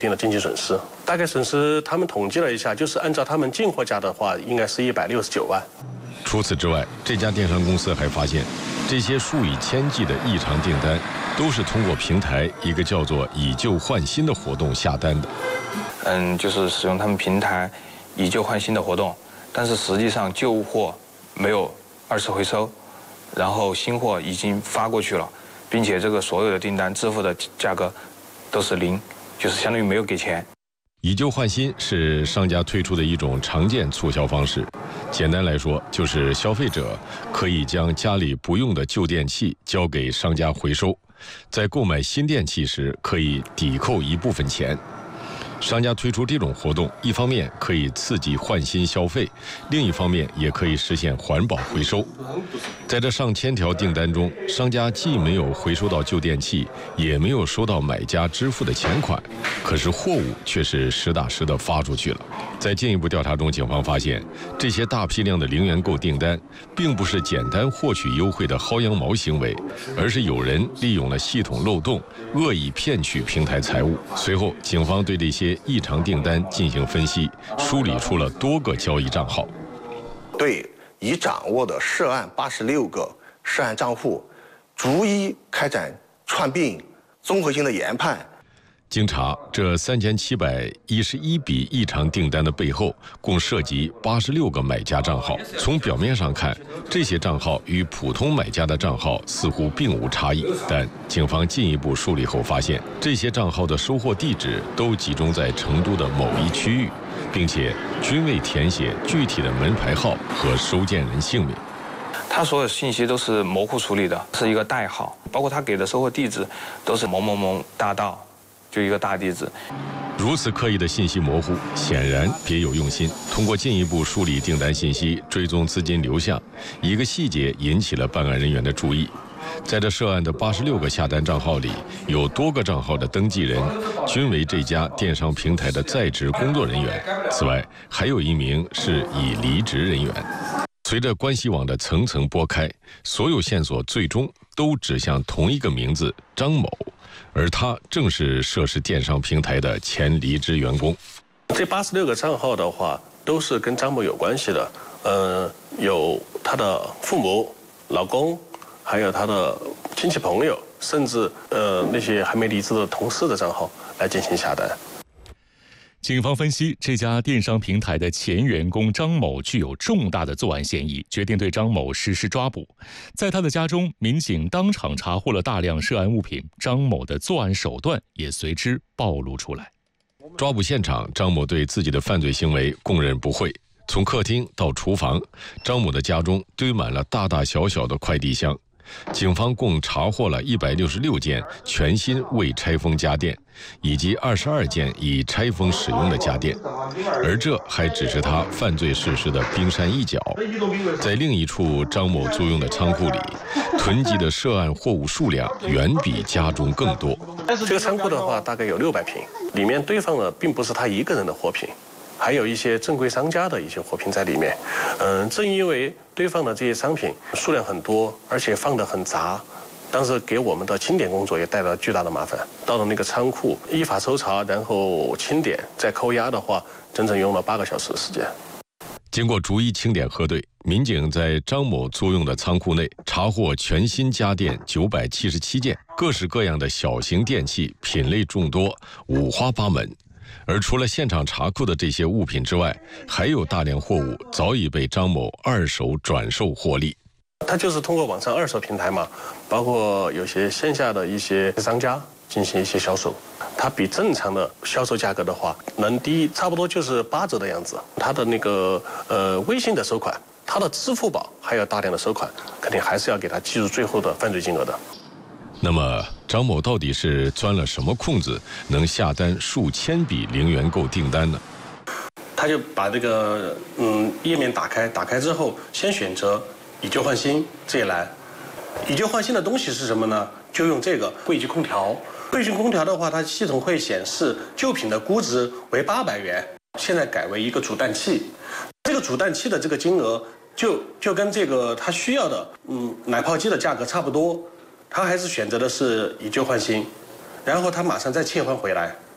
定的经济损失。大概损失他们统计了一下，就是按照他们进货价的话，应该是169万。 除此之外，这家电商公司还发现，这些数以千计的异常订单，都是通过平台一个叫做“以旧换新”的活动下单的。 就是使用他们平台以旧换新的活动，但是实际上旧货没有二次回收，然后新货已经发过去了，并且这个所有的订单支付的价格都是0，就是相当于没有给钱。 以旧换新是商家推出的一种常见促销方式，简单来说就是消费者可以将家里不用的旧电器交给商家回收，在购买新电器时可以抵扣一部分钱。商家推出这种活动，一方面可以刺激换新消费，另一方面也可以实现环保回收。在这上千条订单中，商家既没有回收到旧电器，也没有收到买家支付的钱款，可是货物却是实打实的发出去了。在进一步调查中，警方发现，这些大批量的零元购订单，并不是简单获取优惠的薅羊毛行为，而是有人利用了系统漏洞，恶意骗取平台财物。随后，警方对这些异常订单进行分析，梳理出了多个交易账号。 对已掌握的涉案86个涉案账户，逐一开展串并、综合性的研判。 经查，这3711笔异常订单的背后，共涉及86个买家账号。从表面上看，这些账号与普通买家的账号似乎并无差异，但警方进一步梳理后发现，这些账号的收货地址都集中在成都的某一区域，并且均未填写具体的门牌号和收件人姓名。 他所有信息都是模糊处理的，是一个代号，包括他给的收货地址都是某某某大道。就一个大地址， 如此刻意的信息模糊，显然别有用心。通过进一步梳理订单信息，追踪资金流向，一个细节引起了办案人员的注意。在这涉案的86个下单账号里，有多个账号的登记人均为这家电商平台的在职工作人员，此外还有1名是已离职人员。随着关系网的层层拨开，所有线索最终都指向同一个名字张某，而他正是涉事电商平台的前离职员工。 这86个账号的话，都是跟张某有关系的。有他的父母、老公，还有他的亲戚朋友，甚至那些还没离职的同事的账号来进行下单。 警方分析，这家电商平台的前员工张某具有重大的作案嫌疑，决定对张某实施抓捕。在他的家中，民警当场查获了大量涉案物品，张某的作案手段也随之暴露出来。 抓捕现场，张某对自己的犯罪行为供认不讳。从客厅到厨房，张某的家中堆满了大大小小的快递箱。警方共查获了166件全新未拆封家电，以及22件已拆封使用的家电，而这还只是他犯罪事实的冰山一角。在另一处张某租用的仓库里，囤积的涉案货物数量远比家中更多。 这个仓库的话，大概有600平，里面堆放的并不是他一个人的货品，还有一些正规商家的一些货品在里面。正因为堆放的这些商品数量很多，而且放得很杂，当时给我们的清点工作也带来巨大的麻烦。到了那个仓库，依法搜查，然后清点，再扣押的话，整整用了8个小时的时间。 经过逐一清点核对，民警在张某租用的仓库内查获全新家电977件，各式各样的小型电器品类众多，五花八门。而除了现场查扣的这些物品之外，还有大量货物早已被张某二手转售获利。 他就是通过网上二手平台嘛，包括有些线下的一些商家进行一些销售。它比正常的销售价格的话，能低差不多就是8折的样子。他的那个微信的收款，他的支付宝还有大量的收款，肯定还是要给他计入最后的犯罪金额的。 那么张某到底是钻了什么空子，能下单数千笔零元购订单呢？ 他就把这个页面打开之后，先选择以旧换新这一栏。以旧换新的东西是什么呢？就用这个柜具空调。柜具空调的话，它系统会显示旧品的估值为800元，现在改为一个煮蛋器。这个煮蛋器的这个金额就跟这个他需要的奶泡机的价格差不多。他还是选择的是以旧换新，然后他马上再切换回来，